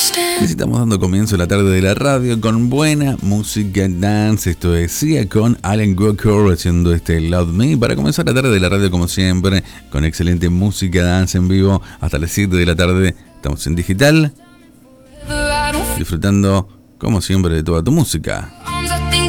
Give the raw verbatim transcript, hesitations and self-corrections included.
Estamos dando comienzo a la tarde de la radio con buena música dance. Esto es Sia con Alan Walker haciendo este Love Me. Para comenzar la tarde de la radio como siempre, con excelente música dance en vivo hasta las siete de la tarde. Estamos en digital, disfrutando como siempre de toda tu música.